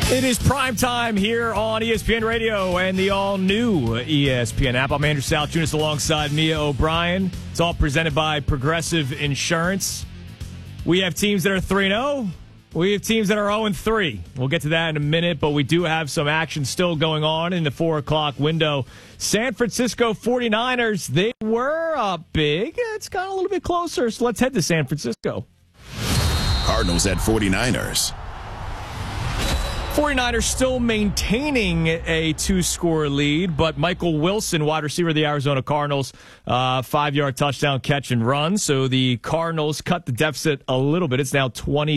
It is prime time here on ESPN Radio and the all-new ESPN app. I'm Andrew Saltunis alongside Mia O'Brien. It's all presented by Progressive Insurance. We have teams that are 3-0. We have teams that are 0-3. We'll get to that in a minute, but we do have some action still going on in the 4 o'clock window. San Francisco 49ers, they were up big. It's got a little bit closer, so let's head to San Francisco. Cardinals at 49ers. 49ers still maintaining a 2-score lead, but Michael Wilson, wide receiver of the Arizona Cardinals, 5-yard touchdown catch and run. So the Cardinals cut the deficit a little bit. It's now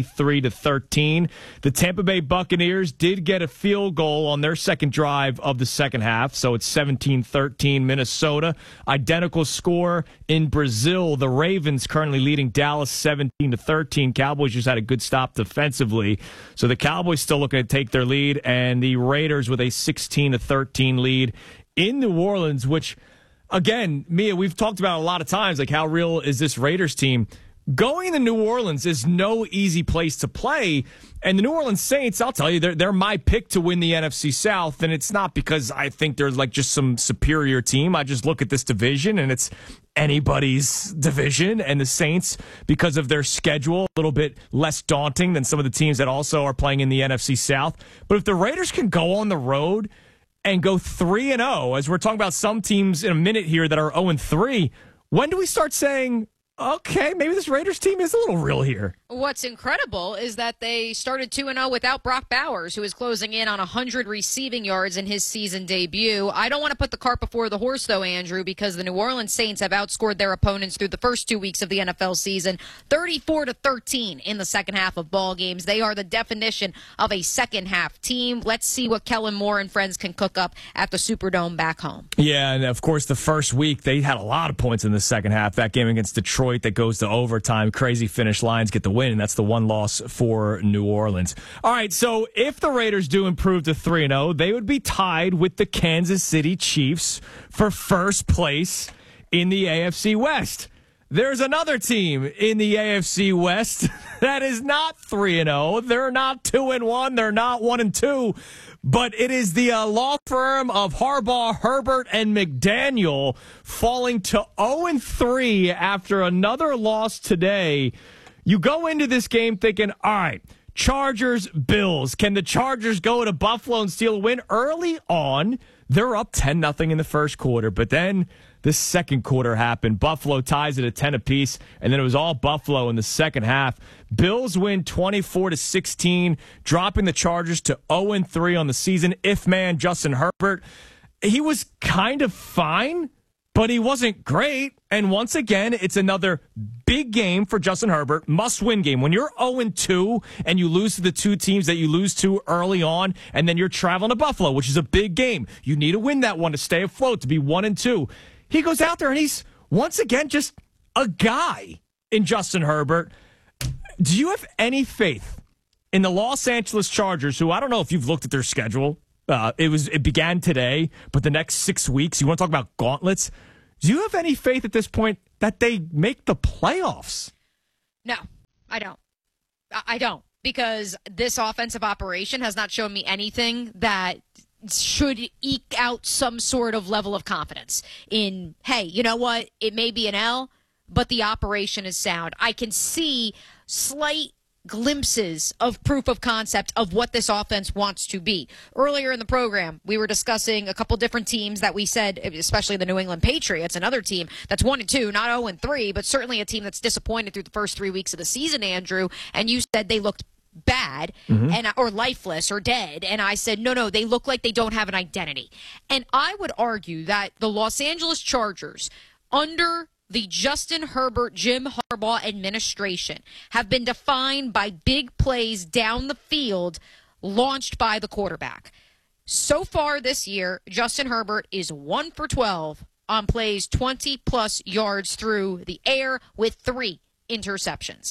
23-13. The Tampa Bay Buccaneers did get a field goal on their second drive of the second half. So it's 17-13 Minnesota. Identical score in Brazil. The Ravens currently leading Dallas 17-13. Cowboys just had a good stop defensively. So the Cowboys still looking to take their lead, and the Raiders with a 16-13 lead in New Orleans, which, again, Mia, we've talked about a lot of times, like how real is this Raiders team? Going to New Orleans is no easy place to play, and the New Orleans Saints, I'll tell you, they're my pick to win the NFC South, and it's not because I think there's like just some superior team. I just look at this division, and it's anybody's division, and the Saints, because of their schedule, a little bit less daunting than some of the teams that also are playing in the NFC South. But if the Raiders can go on the road and go 3-0, as we're talking about some teams in a minute here that are 0-3, when do we start saying, okay, maybe this Raiders team is a little real here? What's incredible is that they started 2-0 without Brock Bowers, who is closing in on 100 receiving yards in his season debut. I don't want to put the cart before the horse, though, Andrew, because the New Orleans Saints have outscored their opponents through the first 2 weeks of the NFL season, 34-13 in the second half of ball games. They are the definition of a second-half team. Let's see what Kellen Moore and friends can cook up at the Superdome back home. Yeah, and of course, the first week, they had a lot of points in the second half. That game against Detroit that goes to overtime. Crazy finish. Lions get the win, and that's the one loss for New Orleans. All right, so if the Raiders do improve to 3-0, they would be tied with the Kansas City Chiefs for first place in the AFC West. There's another team in the AFC West that is not 3-0. They're not 2-1. They're not 1-2. But it is the law firm of Harbaugh, Herbert, and McDaniel falling to 0-3 after another loss today. You go into this game thinking, all right, Chargers, Bills. Can the Chargers go to Buffalo and steal a win? Early on, they're up 10-0 in the first quarter, but then the second quarter happened. Buffalo ties it at 10 apiece, and then it was all Buffalo in the second half. Bills win 24-16, dropping the Chargers to 0-3 on the season. If man, Justin Herbert, he was kind of fine, but he wasn't great. And once again, it's another big game for Justin Herbert, must-win game. When you're 0-2 and you lose to the two teams that you lose to early on, and then you're traveling to Buffalo, which is a big game, you need to win that one to stay afloat, to be 1-2. He goes out there and he's, once again, just a guy in Justin Herbert. Do you have any faith in the Los Angeles Chargers, who I don't know if you've looked at their schedule. It began today, but the next 6 weeks, you want to talk about gauntlets? Do you have any faith at this point that they make the playoffs? No, I don't. I don't, because this offensive operation has not shown me anything that should eke out some sort of level of confidence in, hey, you know what? It may be an L, but the operation is sound. I can see slight glimpses of proof of concept of what this offense wants to be. Earlier in the program, we were discussing a couple different teams that we said, especially the New England Patriots, another team that's 1-2, not 0-3, but certainly a team that's disappointed through the first 3 weeks of the season, Andrew, and you said they looked bad or lifeless or dead, and I said no, they look like they don't have an identity. And I would argue that the Los Angeles Chargers, under the Justin Herbert, Jim Harbaugh administration, have been defined by big plays down the field launched by the quarterback. So far this year, Justin Herbert is 1 for 12 on plays 20-plus yards through the air with 3 interceptions.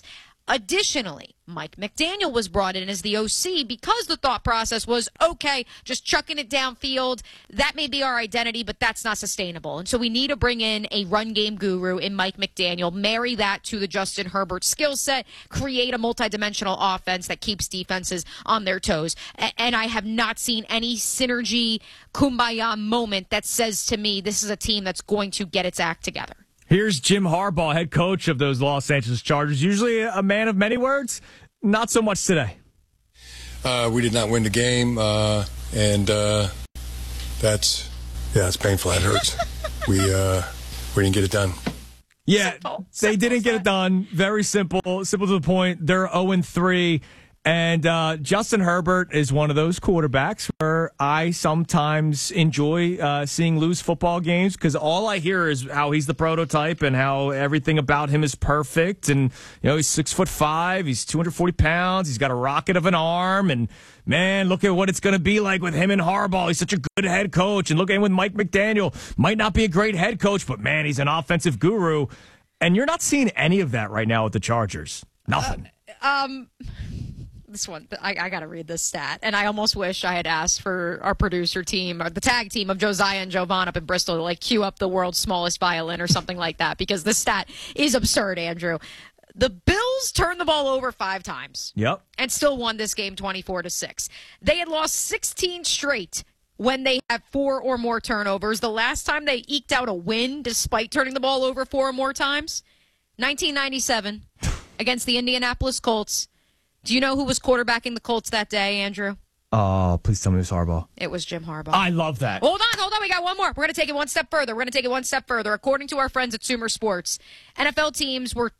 Additionally, Mike McDaniel was brought in as the OC because the thought process was, okay, just chucking it downfield. That may be our identity, but that's not sustainable. And so we need to bring in a run game guru in Mike McDaniel, marry that to the Justin Herbert skill set, create a multidimensional offense that keeps defenses on their toes. And I have not seen any synergy, kumbaya moment that says to me this is a team that's going to get its act together. Here's Jim Harbaugh, head coach of those Los Angeles Chargers. Usually a man of many words, not so much today. We did not win the game, and that's painful. That hurts. We didn't get it done. Yeah, they didn't get it done. Very simple to the point. They're 0-3. And Justin Herbert is one of those quarterbacks where I sometimes enjoy seeing lose football games because all I hear is how he's the prototype and how everything about him is perfect. And, he's 6'5", he's 240 pounds, he's got a rocket of an arm. And, man, look at what it's going to be like with him and Harbaugh. He's such a good head coach. And look at him with Mike McDaniel. Might not be a great head coach, but, man, he's an offensive guru. And you're not seeing any of that right now with the Chargers. Nothing. This one, I got to read this stat. And I almost wish I had asked for our producer team, or the tag team of Josiah and Jovan up in Bristol to cue up the world's smallest violin or something like that, because the stat is absurd, Andrew. The Bills turned the ball over 5 times. Yep. And still won this game 24-6. They had lost 16 straight when they had 4 or more turnovers. The last time they eked out a win despite turning the ball over 4 or more times, 1997 against the Indianapolis Colts. Do you know who was quarterbacking the Colts that day, Andrew? Oh, please tell me it was Harbaugh. It was Jim Harbaugh. I love that. Hold on. We got one more. We're going to take it one step further. According to our friends at Sumer Sports, NFL teams were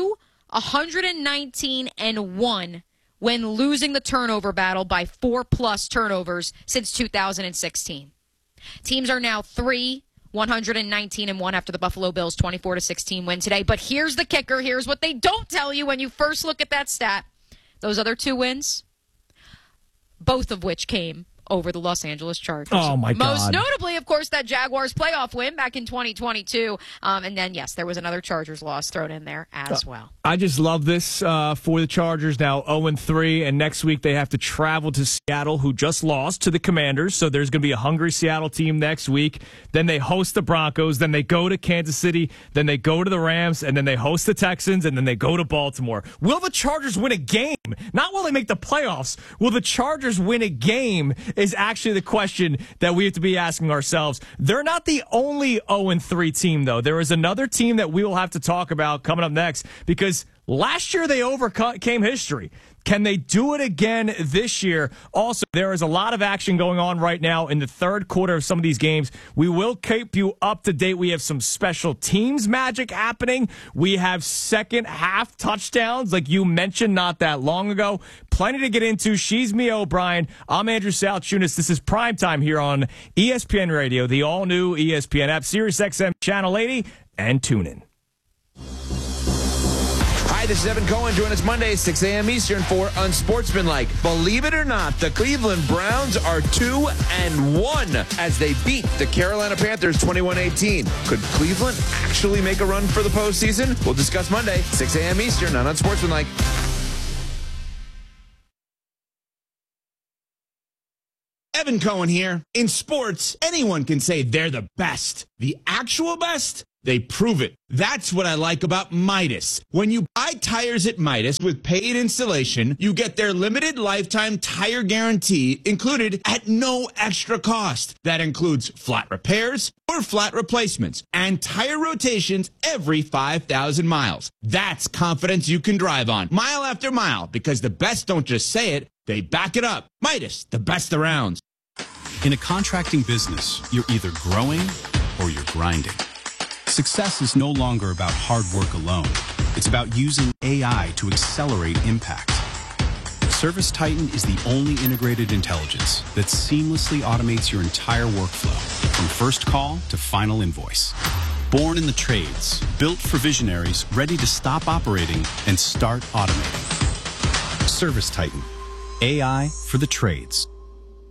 219-1 when losing the turnover battle by 4+ turnovers since 2016. Teams are now 119-1 after the Buffalo Bills 24-16 win today. But here's the kicker. Here's what they don't tell you when you first look at that stat. Those other 2 wins, both of which came over the Los Angeles Chargers. Oh, my God. Most notably, of course, that Jaguars playoff win back in 2022. And then, yes, there was another Chargers loss thrown in there as well. I just love this for the Chargers now 0-3, and next week they have to travel to Seattle, who just lost to the Commanders. So there's going to be a hungry Seattle team next week. Then they host the Broncos. Then they go to Kansas City. Then they go to the Rams. And then they host the Texans. And then they go to Baltimore. Will the Chargers win a game? Not will they make the playoffs. Will the Chargers win a game is actually the question that we have to be asking ourselves. They're not the only 0-3 team, though. There is another team that we will have to talk about coming up next because last year they overcame history. Can they do it again this year? Also, there is a lot of action going on right now in the third quarter of some of these games. We will keep you up to date. We have some special teams magic happening. We have second half touchdowns, like you mentioned not that long ago. Plenty to get into. She's Mia O'Brien. I'm Andrew Salchunas. This is Primetime here on ESPN Radio, the all-new ESPN app, SiriusXM Channel 80, and TuneIn. Hi, this is Evan Cohen. Join us Monday, 6 a.m. Eastern for Unsportsmanlike. Believe it or not, the Cleveland Browns are 2-1 as they beat the Carolina Panthers 21-18. Could Cleveland actually make a run for the postseason? We'll discuss Monday, 6 a.m. Eastern on Unsportsmanlike. Evan Cohen here. In sports, anyone can say they're the best. The actual best? They prove it. That's what I like about Midas. When you buy tires at Midas with paid installation, you get their limited lifetime tire guarantee included at no extra cost. That includes flat repairs or flat replacements and tire rotations every 5,000 miles. That's confidence you can drive on mile after mile because the best don't just say it, they back it up. Midas, the best around. In a contracting business, you're either growing or you're grinding. Success is no longer about hard work alone. It's about using AI to accelerate impact. ServiceTitan is the only integrated intelligence that seamlessly automates your entire workflow, from first call to final invoice. Born in the trades, built for visionaries ready to stop operating and start automating. ServiceTitan, AI for the trades.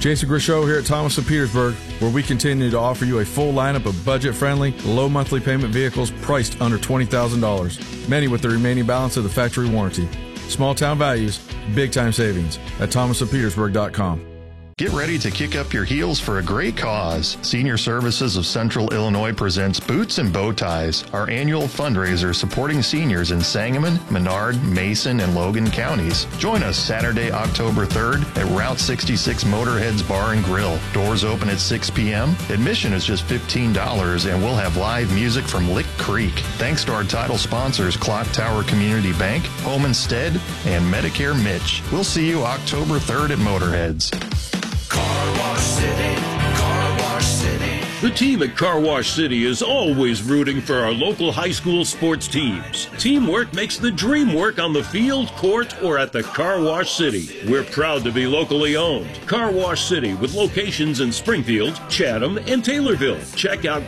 Jason Grishow here at Thomas of Petersburg, where we continue to offer you a full lineup of budget-friendly, low monthly payment vehicles priced under $20,000, many with the remaining balance of the factory warranty. Small town values, big time savings at thomasofpetersburg.com. Get ready to kick up your heels for a great cause. Senior Services of Central Illinois presents Boots and Bow Ties, our annual fundraiser supporting seniors in Sangamon, Menard, Mason, and Logan counties. Join us Saturday, October 3rd at Route 66 Motorheads Bar and Grill. Doors open at 6 p.m. Admission is just $15, and we'll have live music from Lick Creek. Thanks to our title sponsors, Clock Tower Community Bank, Home Instead, and Medicare Mitch. We'll see you October 3rd at Motorheads. Car Wash City, Car Wash City. The team at Car Wash City is always rooting for our local high school sports teams. Teamwork makes the dream work on the field, court, or at the Car Wash City. We're proud to be locally owned. Car Wash City with locations in Springfield, Chatham, and Taylorville. Check out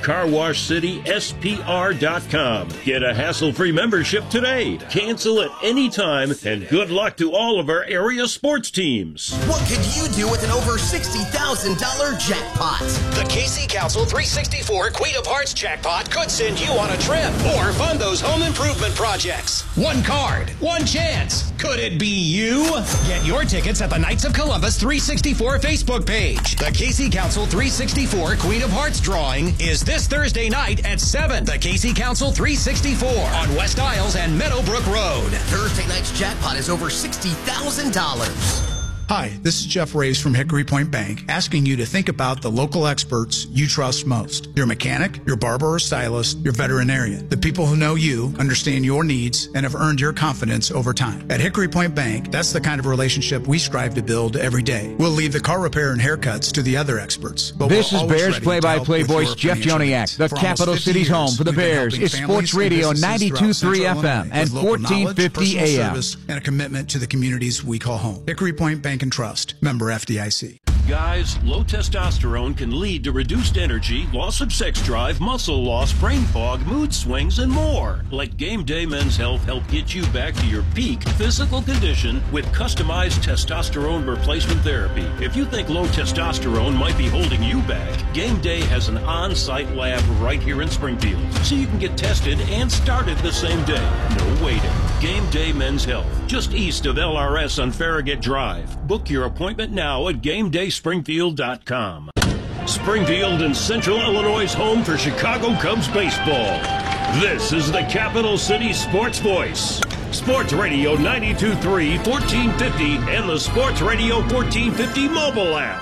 carwashcityspr.com. Get a hassle-free membership today. Cancel at any time, and good luck to all of our area sports teams. What could you do with an over $60,000 jackpot? The KC Council 364 Queen of Hearts jackpot could send you on a trip or fund those home improvement projects. One card, one chance. Could it be you? Get your tickets at the Knights of Columbus 364 Facebook page. The KC Council 364 Queen of Hearts drawing is this Thursday night at 7. The KC Council 364 on West Isles and Meadowbrook Road. Thursday night's jackpot is over $60,000. Hi, this is Jeff Raves from Hickory Point Bank, asking you to think about the local experts you trust most. Your mechanic, your barber or stylist, your veterinarian. The people who know you, understand your needs, and have earned your confidence over time. At Hickory Point Bank, that's the kind of relationship we strive to build every day. We'll leave the car repair and haircuts to the other experts. But this is Bears play-by-play voice Jeff Joniak. The capital city's home for the Bears is Sports Radio 92.3 FM and 1450 AM. And a commitment to the communities we call home. Hickory Point Bank and Trust. Member FDIC. Guys, low testosterone can lead to reduced energy, loss of sex drive, muscle loss, brain fog, mood swings, and more. Let Game Day Men's Health help get you back to your peak physical condition with customized testosterone replacement therapy. If you think low testosterone might be holding you back, Game Day has an on-site lab right here in Springfield, so you can get tested and started the same day. No waiting. Game Day Men's Health, just east of LRS on Farragut Drive. Book your appointment now at GameDaySpringfield.com. Springfield and Central Illinois' home for Chicago Cubs baseball. This is the Capital City Sports Voice. Sports Radio 92.3, 1450, and the Sports Radio 1450 mobile app.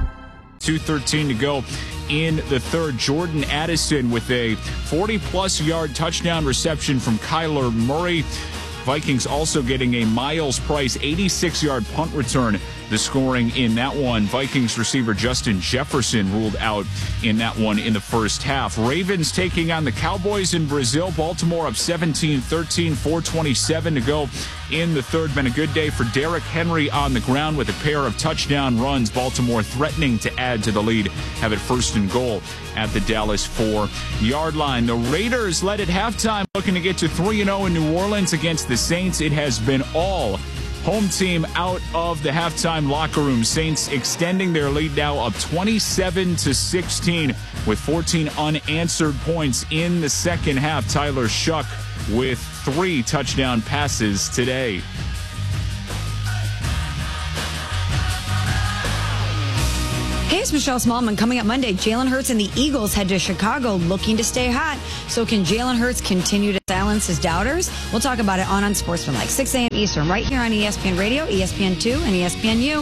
2:13 to go in the third. Jordan Addison with a 40-plus yard touchdown reception from Kyler Murray. Vikings also getting a Miles Price 86-yard punt return. The scoring in that one, Vikings receiver Justin Jefferson ruled out in that one in the first half. Ravens taking on the Cowboys in Brazil. Baltimore up 17-13, 4:27 to go in the third. Been a good day for Derrick Henry on the ground with a pair of touchdown runs. Baltimore threatening to add to the lead. Have it first and goal at the Dallas 4-yard line. The Raiders led at halftime, looking to get to 3-0 in New Orleans against the Saints. It has been all home team out of the halftime locker room. Saints extending their lead now up 27-16 with 14 unanswered points in the second half. Tyler Shuck with 3 touchdown passes today. Hey, it's Michelle Smallman. Coming up Monday, Jalen Hurts and the Eagles head to Chicago looking to stay hot. So can Jalen Hurts continue to silence his doubters? We'll talk about it on Unsportsmanlike, 6 a.m. Eastern, right here on ESPN Radio, ESPN2, and ESPNU.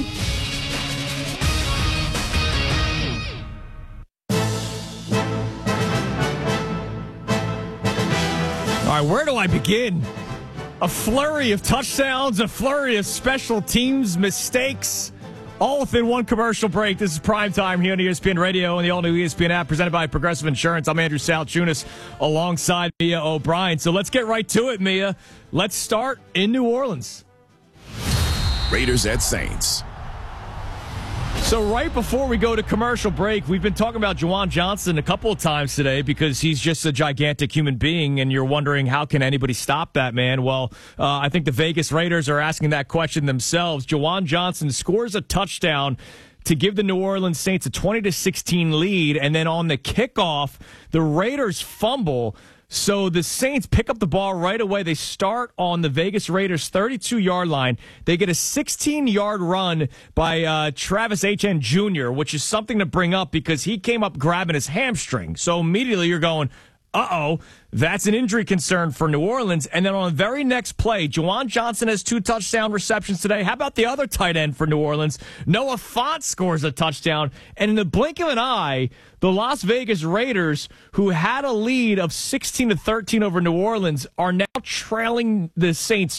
All right, where do I begin? A flurry of touchdowns, a flurry of special teams mistakes, all within one commercial break. This is Prime Time here on ESPN Radio and the all-new ESPN app presented by Progressive Insurance. I'm Andrew Salchunas alongside Mia O'Brien. So let's get right to it, Mia. Let's start in New Orleans. Raiders at Saints. So right before we go to commercial break, we've been talking about Juwan Johnson a couple of times today because he's just a gigantic human being, and you're wondering how can anybody stop that man? Well, I think the Vegas Raiders are asking that question themselves. Juwan Johnson scores a touchdown to give the New Orleans Saints a 20-16 lead. And then on the kickoff, the Raiders fumble. So the Saints pick up the ball right away. They start on the Vegas Raiders 32-yard line. They get a 16-yard run by Travis Etienne Jr., which is something to bring up because he came up grabbing his hamstring. So immediately you're going, uh-oh, that's an injury concern for New Orleans. And then on the very next play, Juwan Johnson has 2 touchdown receptions today. How about the other tight end for New Orleans? Noah Fant scores a touchdown. And in the blink of an eye, the Las Vegas Raiders, who had a lead of 16-13 over New Orleans, are now trailing the Saints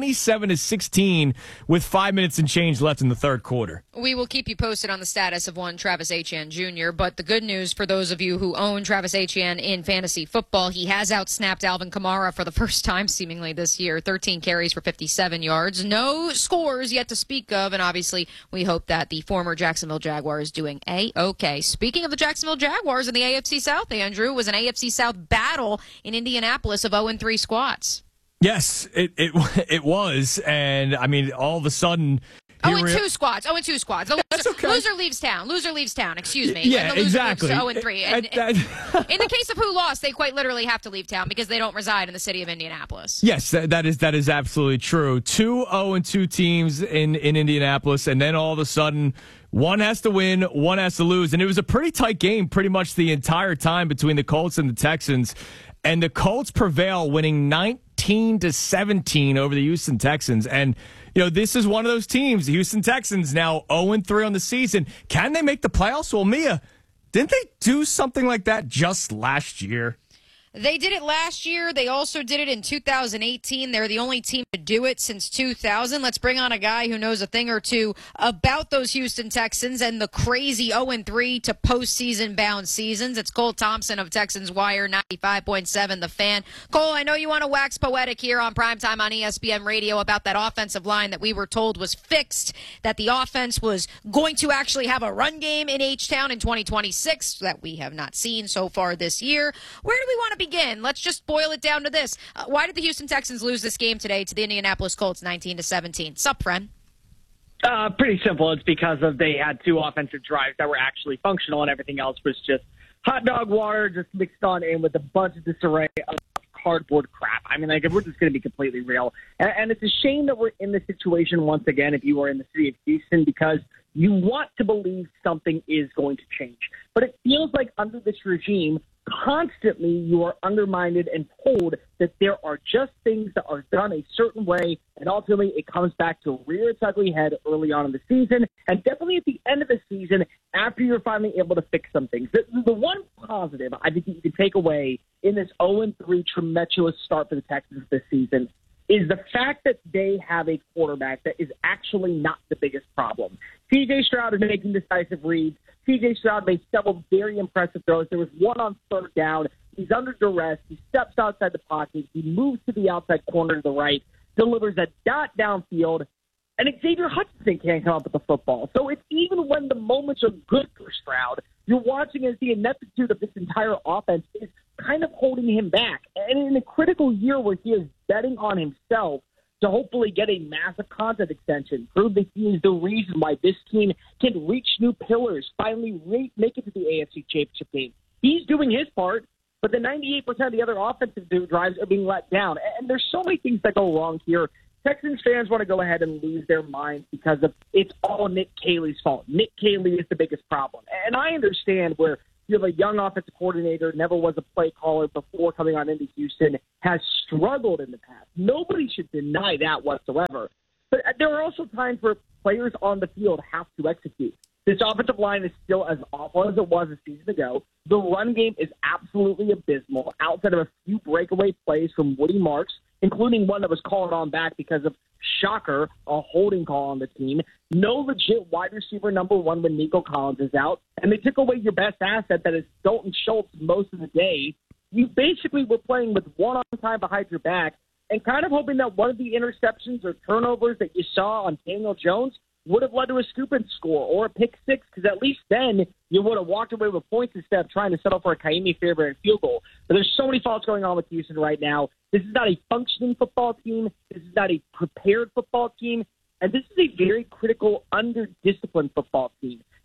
27-16 with 5 minutes and change left in the third quarter. We will keep you posted on the status of one Travis Etienne Jr., but the good news for those of you who own Travis Etienne in fantasy football, he has outsnapped Alvin Kamara for the first time seemingly this year. 13 carries for 57 yards. No scores yet to speak of, and obviously we hope that the former Jacksonville Jaguar is doing A-OK. Speaking of the Jacksonville Jaguars in the AFC South, Andrew, was an AFC South battle in Indianapolis of 0-3 squads. Yes, it was, and I mean, all of a sudden... 0-2 squads. 0-2 squads. That's okay. Loser leaves town. Loser leaves town. Excuse me. Yeah, and the loser exactly. Moves to 0-3. And in the case of who lost, they quite literally have to leave town because they don't reside in the city of Indianapolis. Yes, that is absolutely true. 2 0-2 teams in Indianapolis, and then all of a sudden, one has to win, one has to lose, and it was a pretty tight game, pretty much the entire time between the Colts and the Texans. And the Colts prevail, winning 19-17 over the Houston Texans. And you know, this is one of those teams, the Houston Texans, now 0-3 on the season. Can they make the playoffs? Well, Mia, didn't they do something like that just last year? They did it last year. They also did it in 2018. They're the only team to do it since 2000. Let's bring on a guy who knows a thing or two about those Houston Texans and the crazy 0-3 to postseason bound seasons. It's Cole Thompson of Texans Wire 95.7 The Fan. Cole, I know you want to wax poetic here on Primetime on ESPN Radio about that offensive line that we were told was fixed, that the offense was going to actually have a run game in H-Town in 2026 that we have not seen so far this year. Where do we want to begin? Let's just boil it down to this. Why did the Houston Texans lose this game today to the Indianapolis Colts 19-17? Sup, friend? Pretty simple. It's because they had 2 offensive drives that were actually functional, and everything else was just hot dog water just mixed on in with a bunch of disarray of cardboard crap. I mean, like, if we're just going to be completely real. And it's a shame that we're in this situation once again if you are in the city of Houston, because you want to believe something is going to change. But it feels like under this regime, constantly you are undermined and told that there are just things that are done a certain way, and ultimately it comes back to rear its ugly head early on in the season, and definitely at the end of the season after you're finally able to fix some things. The one positive I think you can take away in this 0-3 tumultuous start for the Texans this season is the fact that they have a quarterback that is actually not the biggest problem. C.J. Stroud is making decisive reads. C.J. Stroud made several very impressive throws. There was one on third down. He's under duress. He steps outside the pocket. He moves to the outside corner to the right, delivers a dot downfield, and Xavier Hutchinson can't come up with the football. So it's even when the moments are good for Stroud, you're watching as the ineptitude of this entire offense is kind of holding him back. And in a critical year where he is betting on himself to hopefully get a massive contract extension, prove that he is the reason why this team can reach new pillars, finally make it to the AFC Championship game. He's doing his part, but the 98% of the other offensive drives are being let down. And there's so many things that go wrong here. Texans fans want to go ahead and lose their minds because it's all Nick Caley's fault. Nick Caley is the biggest problem. And I understand where you have a young offensive coordinator, never was a play caller before coming on into Houston, has struggled in the past. Nobody should deny that whatsoever. But there are also times where players on the field have to execute. This offensive line is still as awful as it was a season ago. The run game is absolutely abysmal, outside of a few breakaway plays from Woody Marks, including one that was called on back because of, shocker, a holding call on the team. No legit wide receiver number one when Nico Collins is out. And they took away your best asset, that is Dalton Schultz, most of the day. You basically were playing with one on time behind your back and kind of hoping that one of the interceptions or turnovers that you saw on Daniel Jones would have led to a scoop and score or a pick six, because at least then you would have walked away with points instead of trying to settle for a Kaimi Fairbairn field goal. But there's so many faults going on with Houston right now. This is not a functioning football team. This is not a prepared football team. And this is a very critical, under-disciplined football team.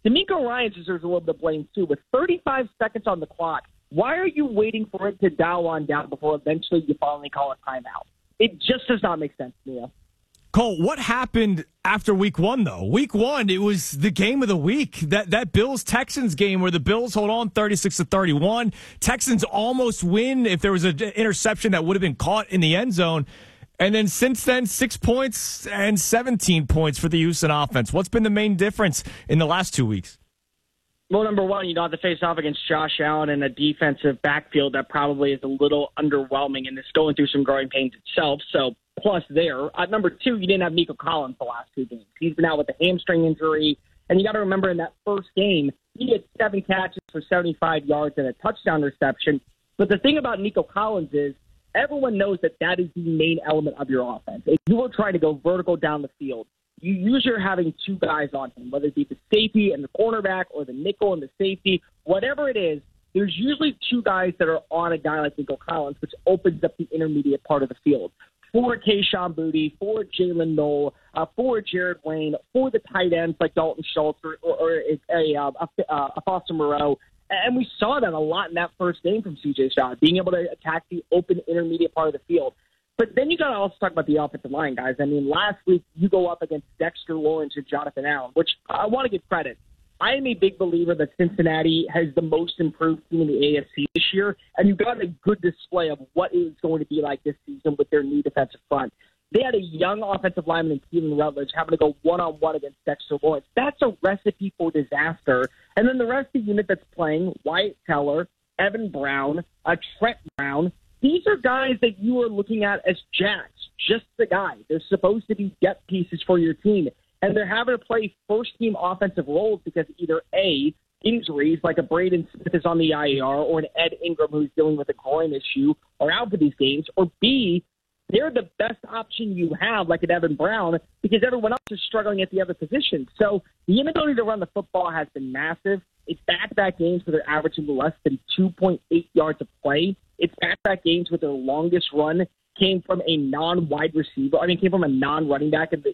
D'Amico Ryans deserves a little bit of blame, too. With 35 seconds on the clock, why are you waiting for it to dial on down before eventually you finally call a timeout? It just does not make sense to me. Cole, what happened after week one, though? Week one, it was the game of the week. That Bills-Texans game where the Bills hold on 36-31. Texans almost win if there was an interception that would have been caught in the end zone. And then since then, 6 points and 17 points for the Houston offense. What's been the main difference in the last 2 weeks? Well, number one, you don't have to face off against Josh Allen in a defensive backfield that probably is a little underwhelming and is going through some growing pains itself. So, plus there. Number two, you didn't have Nico Collins the last 2 games. He's been out with a hamstring injury. And you got to remember in that first game, he had 7 catches for 75 yards and a touchdown reception. But the thing about Nico Collins is everyone knows that is the main element of your offense. If you are trying to go vertical down the field, you usually are having 2 guys on him, whether it be the safety and the cornerback or the nickel and the safety, whatever it is, there's usually 2 guys that are on a guy like Nico Collins, which opens up the intermediate part of the field. For Kayshon Boutte, for Jalen Noel, for Jared Wayne, for the tight ends like Dalton Schultz or a Foster Moreau. And we saw that a lot in that first game from C.J. Stroud, being able to attack the open intermediate part of the field. But then you got to also talk about the offensive line, guys. I mean, last week you go up against Dexter Lawrence and Jonathan Allen, which I want to give credit. I am a big believer that Cincinnati has the most improved team in the AFC this year, and you got a good display of what it is going to be like this season with their new defensive front. They had a young offensive lineman in Keelan Rutledge having to go one-on-one against Dexter Lawrence. That's a recipe for disaster. And then the rest of the unit that's playing, Wyatt Teller, Evan Brown, Trent Brown, these are guys that you are looking at as jacks, just the guy. They're supposed to be depth pieces for your team. And they're having to play first-team offensive roles because either A, injuries like a Braden Smith is on the IR or an Ed Ingram who's dealing with a groin issue are out for these games, or B, they're the best option you have, like an Evan Brown, because everyone else is struggling at the other position. So the inability to run the football has been massive. It's back-to-back games where they're averaging less than 2.8 yards of play. It's back-to-back games where their longest run came from a non-wide receiver. I mean, came from a non-running back in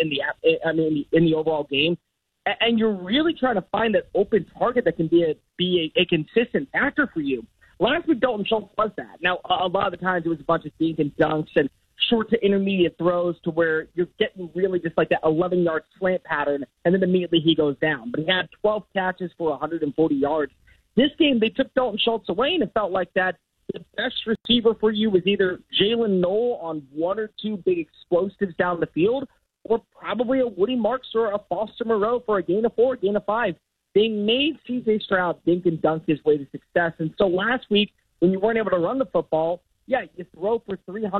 the overall game. And you're really trying to find that open target that can be a consistent factor for you. Last week, Dalton Schultz was that. Now, a lot of the times it was a bunch of dink and dunks and short to intermediate throws to where you're getting really just like that 11-yard slant pattern, and then immediately he goes down. But he had 12 catches for 140 yards. This game, they took Dalton Schultz away, and it felt like that the best receiver for you was either Jalen Noel on 1 or 2 big explosives down the field, or probably a Woody Marks or a Foster Moreau for a gain of 4, gain of 5. They made C.J. Stroud dink and dunk his way to success. And so last week, when you weren't able to run the football, yeah, you throw for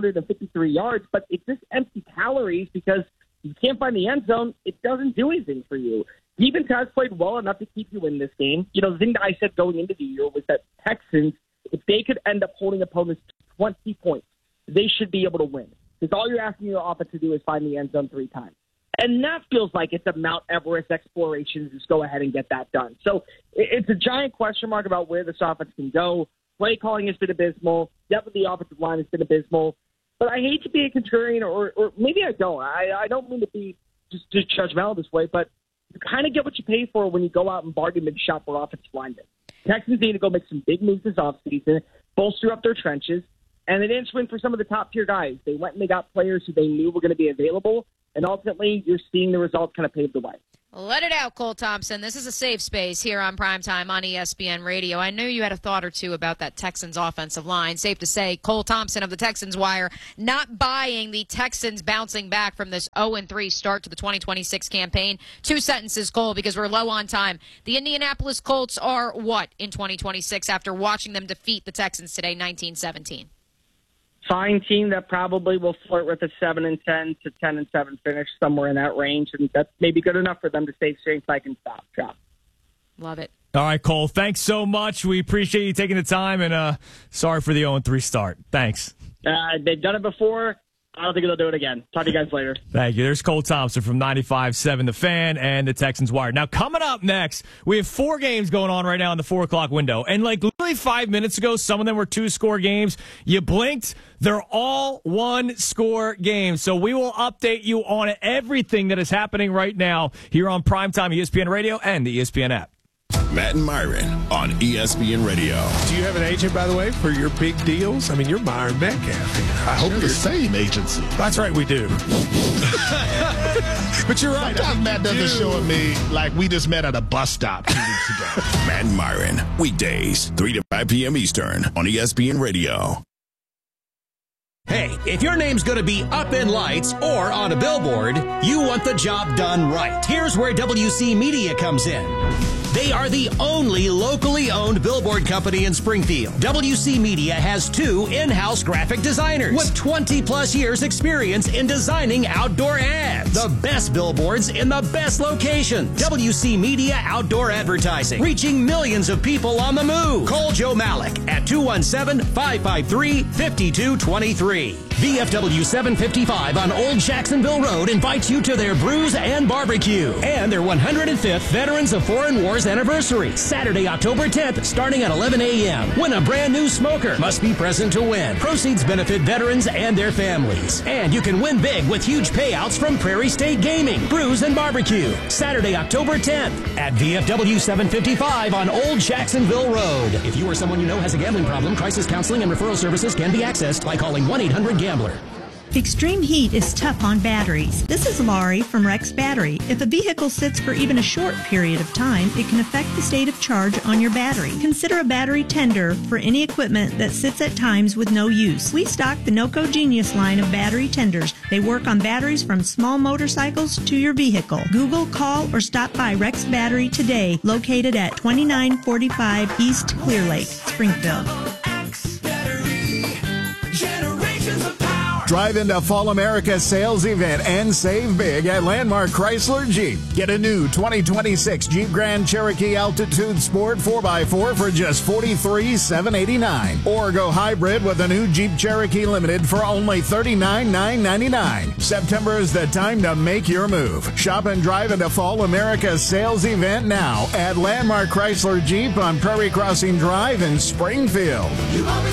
353 yards, but it's just empty calories because you can't find the end zone. It doesn't do anything for you. Defense has played well enough to keep you in this game. You know, the thing that I said going into the year was that Texans, if they could end up holding opponents to 20 points, they should be able to win. Because all you're asking your offense to do is find the end zone 3 times. And that feels like it's a Mount Everest exploration to just go ahead and get that done. So it's a giant question mark about where this offense can go. Play calling has been abysmal. Depth of the offensive line has been abysmal. But I hate to be a contrarian, or maybe I don't. I don't mean to be just judgmental this way, but you kind of get what you pay for when you go out and bargain and shop for offensive linemen. Texans need to go make some big moves this offseason, bolster up their trenches, and they didn't swing for some of the top-tier guys. They went and they got players who they knew were going to be available, and ultimately you're seeing the results kind of pave the way. Let it out, Cole Thompson. This is a safe space here on Primetime on ESPN Radio. I knew you had a thought or two about that Texans offensive line. Safe to say, Cole Thompson of the Texans Wire not buying the Texans bouncing back from this 0-3 start to the 2026 campaign. 2 sentences, Cole, because we're low on time. The Indianapolis Colts are what in 2026 after watching them defeat the Texans today, 19-17? Fine team that probably will flirt with a 7-10 to 10-7 finish, somewhere in that range, and that's maybe good enough for them to stay safe. I can stop. Love it. All right, Cole. Thanks so much. We appreciate you taking the time, and sorry for the 0-3 start. Thanks. They've done it before. I don't think they'll do it again. Talk to you guys later. Thank you. There's Cole Thompson from 95.7 The Fan and the Texans Wire. Now, coming up next, we have 4 games going on right now in the 4 o'clock window, and like literally literally 5 minutes ago, some of them were 2-score games. You blinked, they're all 1-score games. So we will update you on everything that is happening right now here on Primetime ESPN Radio and the ESPN app. Matt and Myron on ESPN Radio. Do you have an agent, by the way, for your big deals? I mean, you're Myron Metcalf here. I hope the same agency. That's right, we do. But you're right. Sometimes Matt doesn't show me like we just met at a bus stop 2 weeks ago. Matt and Myron, weekdays, 3 to 5 p.m. Eastern on ESPN Radio. Hey, if your name's going to be up in lights or on a billboard, you want the job done right. Here's where WC Media comes in. They are the only locally owned billboard company in Springfield. WC Media has 2 in-house graphic designers with 20-plus years experience in designing outdoor ads. The best billboards in the best locations. WC Media Outdoor Advertising, reaching millions of people on the move. Call Joe Malik at 217-553-5223. VFW 755 on Old Jacksonville Road invites you to their Brews and Barbecue and their 105th Veterans of Foreign Wars anniversary, Saturday, October 10th, starting at 11 a.m. Win a brand new smoker. Must be present to win. Proceeds benefit veterans and their families. And you can win big with huge payouts from Prairie State Gaming. Brews and Barbecue, Saturday, October 10th at VFW 755 on Old Jacksonville Road. If you or someone you know has a gambling problem, crisis counseling and referral services can be accessed by calling 1-800-GAMBLER. Extreme heat is tough on batteries. This is Laurie from Rex Battery. If a vehicle sits for even a short period of time, it can affect the state of charge on your battery. Consider a battery tender for any equipment that sits at times with no use. We stock the NOCO Genius line of battery tenders. They work on batteries from small motorcycles to your vehicle. Google, call, or stop by Rex Battery today, located at 2945 East Clear Lake, Springfield. Drive into Fall America sales event and save big at Landmark Chrysler Jeep. Get a new 2026 Jeep Grand Cherokee Altitude Sport 4x4 for just $43,789. Or go hybrid with a new Jeep Cherokee Limited for only $39,999. September is the time to make your move. Shop and drive into Fall America sales event now at Landmark Chrysler Jeep on Prairie Crossing Drive in Springfield. You always